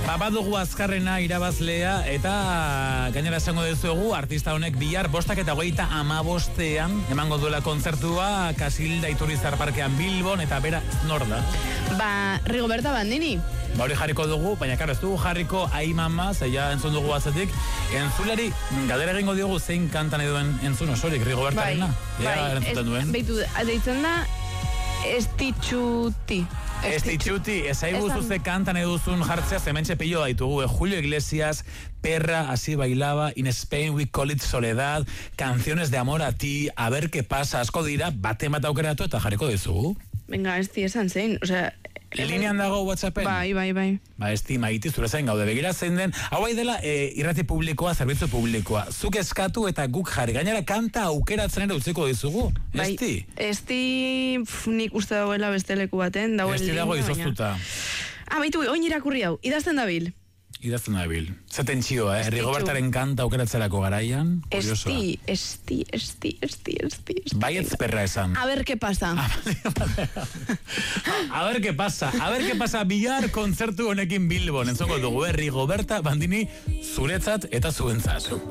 Badugu azkarrena irabazlea eta gainera esango dizuegu artista honek bihar 5:25 emango duela kontzertua Casilda Iturizar Parkean Bilbon eta bera nor da? Rigoberta Bandini. Hori jarriko dugu, baina karo, ez dugu jarriko Ai Mama, zeia entzun dugu batzetik, entzulari galdera egingo diogu zein kantan eduen entzun osorik, Rigobertarena. Beitu, deitzen da Estitxuti. Estitxuti, ezaigu zuze kantan eduzun jartzea, zementxe pillo daitugu, Julio Iglesias, Perra, Así bailaba, In Spain we call it Soledad, Canciones de amor a ti, A ver qué pasa, asko dira, bate bat aukeratu eta jarriko dizugu. Venga, ez esan zein, osea... Linean dago WhatsAppen? Bai. Esti, Maiti, zure zain gaude, begira zein den, hau bai dela irrati publikoa, zerbitzu publikoa, zuk eskatu eta guk jarri, gainera kanta aukeratzen ere utziko dizugu, Esti? Esti, nik uste dagoela beste leku baten, dagoen Esti dago izoztuta. Baitu, oin irakurri hau, idazten dabil. Zaten txio, Rigobertaren kanta aukeratzerako garaian, kuriosoa. Esti. Baietz Perra esan. A ver qué pasa. A ver qué pasa bihar kontzertu honekin Bilbon. Entzongo dugu, Rigoberta Bandini zuretzat eta zuentzat.